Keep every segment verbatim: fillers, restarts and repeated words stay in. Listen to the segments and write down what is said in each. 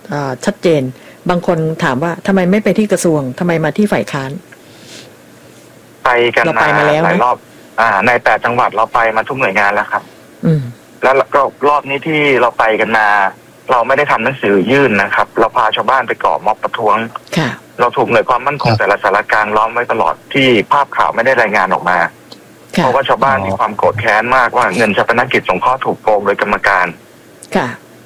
ชัดเจนบางคนถามว่าทำไมไม่ไปที่กระทรวงทำไมมาที่ฝ่ายค้านไปกันเราไปมาแล้วหลายรอบอ่าในแปดจังหวัดเราไปมาทุกหน่วยงานแล้วครับอืมแล้วก็รอบนี้ที่เราไปกันมาเราไม่ได้ทำหนังสือยื่นนะครับเราพาชาวบ้านไปก่อม็อบประท้วงเราถูกหน่วยความมั่นคงแต่ละสารกลางล้อมไว้ตลอดที่ภาพข่าวไม่ได้รายงานออกมาเพราะว่าชาวบ้านมีความโกรธแค้นมากว่าเงินชาปนกิจสงเคราะห์ถูกโกงโดยกรรมการค่ะ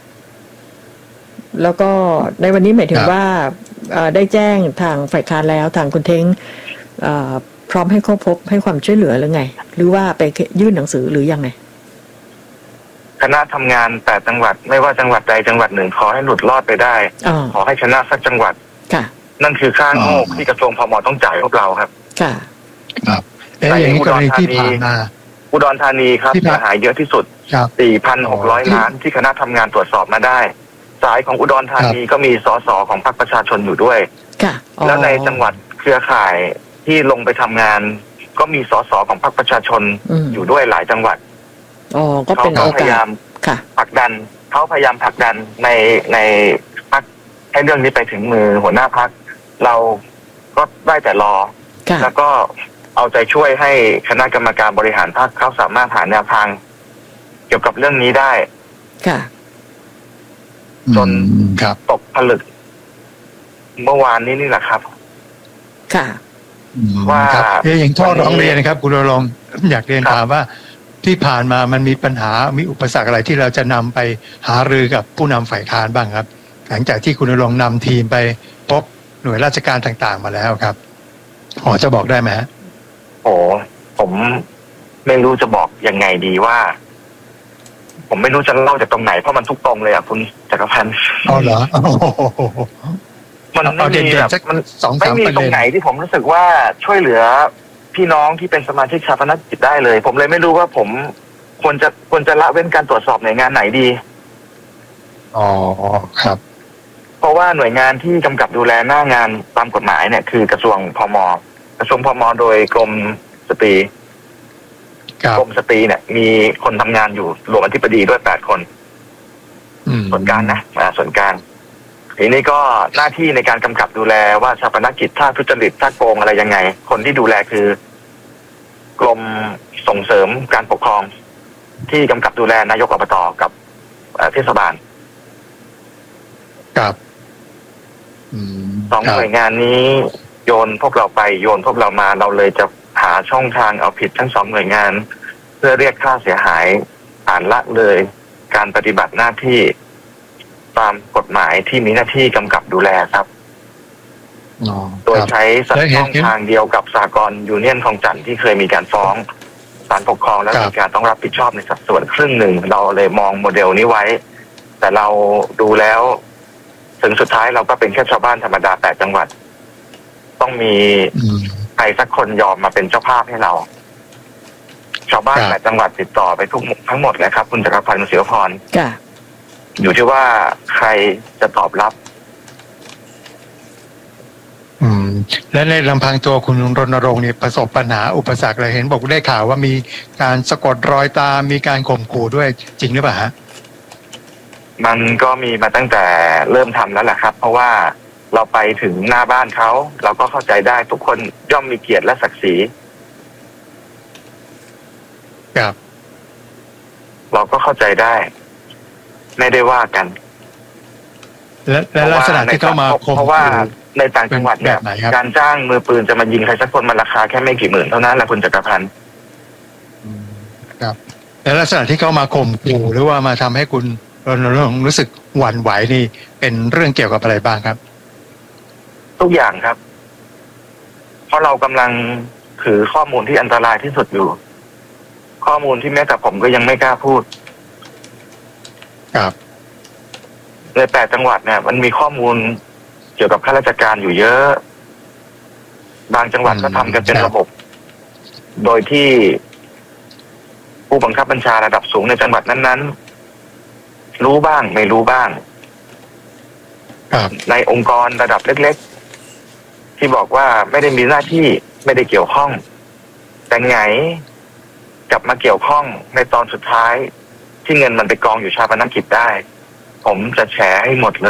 แล้วก็ในวันนี้หมายถึงว่าได้แจ้งทางฝ่ายค้านแล้วทางคุณเท้งพร้อมให้เข้าพบให้ความช่วยเหลือหรือไงหรือว่าไปยื่นหนังสือหรือยังไงคณะทำงานแปดจังหวัดไม่ว่าจังหวัดใดจังหวัดหนึ่งขอให้หลุดรอดไปได้ขอให้ชนะสักจังหวัดนั่นคือค่าโง่ที่กระทรวงพมต้องจ่ายพวกเราครับค่ะครับแต่อย่างกรณีที่ผ่านมาอุดรธานีครับเสียหายเยอะที่สุด สี่พันหกร้อย ล้านที่คณะทำงานตรวจสอบมาได้สายของอุดรธานีก็มีสสของพรรคประชาชนอยู่ด้วยแล้วในจังหวัดเครือข่ายที่ลงไปทำงานก็มีสสของพรรคประชาชนอยู่ด้วยหลายจังหวัดเขาพยายามผลักดันเขาพยายามผลักดันในในพรรคให้เรื่องนี้ไปถึงมือหัวหน้าพรรคเราก็ได้แต่รอแล้วก็เอาใจช่วยให้คณะกรรมการบริหารพรรคเขาสามารถหาแนวทางเกี่ยวกับเรื่องนี้ได้ค่ะจนตกผลึกเมื่อวานนี้นี่แหละครับค่ะว่าอย่างท่อร้องเรียนนะครับคุณรองอยากเรียนถามว่าที่ผ่านมามันมีปัญหามีอุปสรรคอะไรที่เราจะนำไปหารือกับผู้นำฝ่ายค้านบ้างครับหลังจากที่คุณรองนำทีมไปพบหน่วยราชการต่างๆมาแล้วครับพอจะบอกได้ไหมฮะโอ้ผมไม่รู้จะบอกยังไงดีว่าผมไม่รู้จะเล่าจากตรงไหนเพราะมันทุกตรงเลยอ่ะคุณจักรพันธ์อ๋อเหรอมันไม่มีแบบมันไม่มีตรงไหนที่ผมรู้สึกว่าช่วยเหลือพี่น้องที่เป็นสมาชิกชาปนกิจได้เลยผมเลยไม่รู้ว่าผมควรจะควรจะละเว้นการตรวจสอบหน่วยงานไหนดีอ๋อครับเพราะว่าหน่วยงานที่กำกับดูแลหน้างานตามกฎหมายเนี่ยคือกระทรวงพม.กระทรวงพม.โดยกรมสตรีกรมสตรีเนี่ยมีคนทำงานอยู่รวมอธิบดีด้วยแปดคนส่วนกลางนะมาส่วนกลางทีนี้ก็หน้าที่ในการกำกับดูแลว่าชาปนกิจถ้าทุจริตถ้าโกงอะไรยังไงคนที่ดูแลคือกรมส่งเสริมการปกครองที่กำกับดูแลนายกอบต.กับเทศบาลครับสองหน่วยงานนี้โยนพวกเราไปโยนพวกเรามาเราเลยจะหาช่องทางเอาผิดทั้งสองหน่วยงานเพื่อเรียกค่าเสียหายอ่านละเลยการปฏิบัติหน้าที่ตามกฎหมายที่มีหน้าที่กำกับดูแลครับโดยใช้สัช่องทางเดียวกับสหกรณ์ยูเนียนคลองจันทร์ที่เคยมีการฟ้องศาลปกครองแล้วมีการต้องรับผิดชอบในสัดส่วนครึ่งหนึ่งเราเลยมองโมเดลนี้ไว้แต่เราดูแล้วถึงสุดท้ายเราก็เป็นแค่ชาวบ้านธรรมดาแปดจังหวัดต้องมีใครสักคนยอมมาเป็นเจ้าภาพให้เราชาวบ้านแปดจังหวัดติดต่อไปทุกทั้งหมดเลยครับคุณจักรพันธ์ ศิวพรอยู่ที่ว่าใครจะตอบรับอืมและในลำพังตัวคุณรณรงค์เนี่ยประสบปัญหาอุปสรรคอะไรเห็นบอกได้ข่าวว่ามีการสะกดรอยตามมีการข่มขู่ด้วยจริงหรือเปล่าฮะมันก็มีมาตั้งแต่เริ่มทำแล้วแหละครับเพราะว่าเราไปถึงหน้าบ้านเขาเราก็เข้าใจได้ทุกคนย่อมมีเกียรติและศักดิ์ศรีครับเราก็เข้าใจได้ไม่ได้ว่ากันและและลักษณะที่เข้ามาเพราะว่าในต่างจังหวัดเนี่ยการจ้างมือปืนจะมายิงใครสักคนมันราคาแค่ไม่กี่หมื่นเท่านั้นแหละคุณจักรพันธ์ครับและลักษณะที่เข้ามาข่มขู่หรือว่ามาทำให้คุณรณรงค์รู้สึกหวั่นไหวนี่เป็นเรื่องเกี่ยวกับอะไรบ้างครับทุกอย่างครับเพราะเรากำลังถือข้อมูลที่อันตรายที่สุดอยู่ข้อมูลที่แม้แต่ผมก็ยังไม่กล้าพูดครับในแปดจังหวัดเนี่ยมันมีข้อมูลเกี่ยวกับข้าราชการอยู่เยอะบางจังหวัดก็ทำกันเป็นระบบโดยที่ผู้บังคับบัญชาระดับสูงในจังหวัดนั้นๆรู้บ้างไม่รู้บ้างในองค์กรระดับเล็กๆที่บอกว่าไม่ได้มีหน้าที่ไม่ได้เกี่ยวข้องแต่ไงกลับมาเกี่ยวข้องในตอนสุดท้ายที่เงินมันไปกองอยู่ชาปนกิจได้ผมจะแฉให้หมดเลย